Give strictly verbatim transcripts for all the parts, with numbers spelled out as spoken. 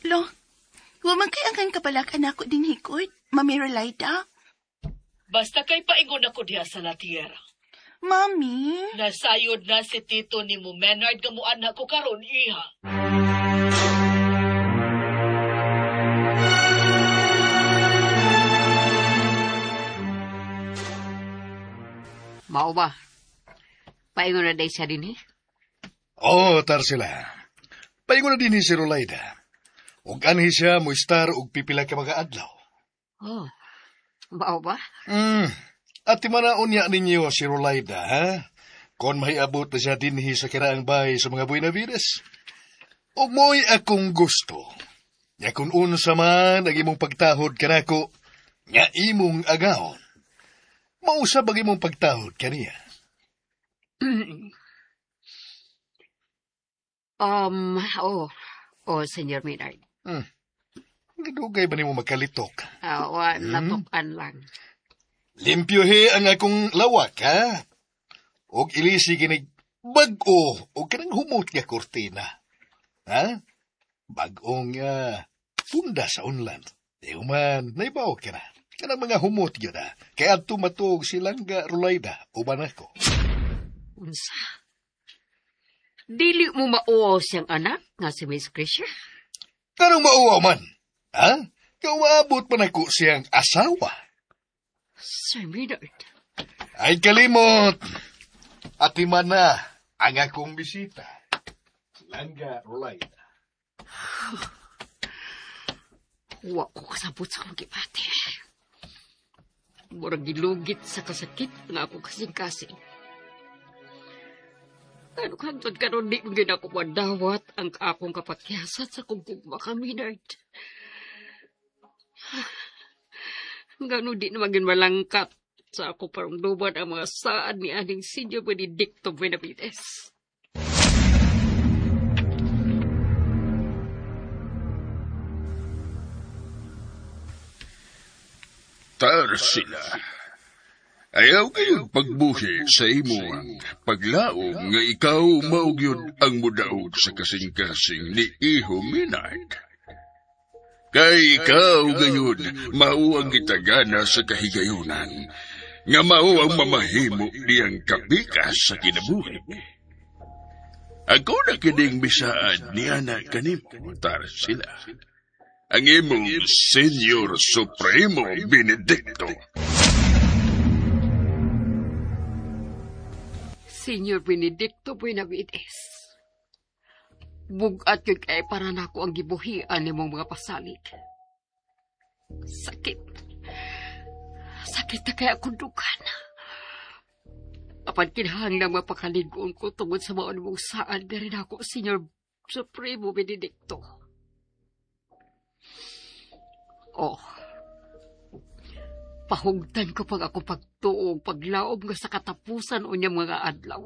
Lo, huwag kay angkan kabalakan ako din hikot, Mami Rolaida. Basta kay paingon ako diha sa latiyera. Mami? Nasayod na si Tito ni mo, Menard, kamuan na ko karon iha. Mao ba? Paingon na day siya din eh? Oo, oh, Tarsila. Paingon na din si Rolaida. Ug anhi siya mo star ug pipila ka mga adlaw. Oh, mao ba? Hmm, at timanaon niya ninyo si Rolaida, ha? Kon mahiabot na siya dinhi sa kiraang bahay sa mga Buenavides. Ug mo'y akong gusto. Nya kung unsa man ang imong pagtahod kanako, nga imong agahon. Mausa bag imong pagtahod kaniya. um, oh, oh, Senyor Menard. Hmm. Gadugay ba nimo makalitok? Awa, uh, hmm? natukan lang. Limpyohe ang akong lawak, ha? Og ilisi kinig bag-o o kanang humot nga kortina. Ha? Bag-ong uh, punda sa unlan. Di man, naibaw ka na. Kanang mga humot yun, ha? Kaya tumatog silang ga Rolaida, uban ako. Unsa? Dili mo mauaw siyang anak nga si Miss Krisha? Kanang mauaw man, ha? Kawaabot man ako siyang asawa. Sir Menard. Ay kalimot. At iman na ang akong bisita. Langga Rolaida. Wa ko kasabot sa akong gipati. Murag gilugit sa kasakit nga ako kasing-kasing. Ano kantod karon di mo gina ko madawat ang akong kapakyasat sa kong gugma ka, Menard. Gano di na maging malangkat sa ako parungduman ang mga saan ni aning Senyor Benedicto Benavides. Tarsila, ayaw kayong pagbuhi sa imo ang paglaom nga ikaw maugyod ang mudaog sa kasing-kasing ni Iho Menard. Kay ikaw gayon, mao ang gitagana sa kahigayunan, nga mao ang mamahimo niyang kapikas sa kinabuhi. Ako na kining bisaan ni anak kanimo, Tarsila. Ang imong Senyor Supremo Benedicto. Senyor Benedicto Benavides. Bugat yun kay para na ako ang gibuhian ni mong mga pasalig. Sakit. Sakit na kaya akong dugan. Apan kinahang na mapakaligon ko tungod sa maon mong saan na rin ako, Senyor Supremo Benedicto. Oh, pahugdan ko pag ako pagtuong paglaom nga sa katapusan o niya mga adlaw.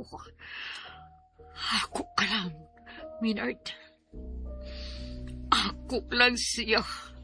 Ako ka lang, Menard. Ako lang siya.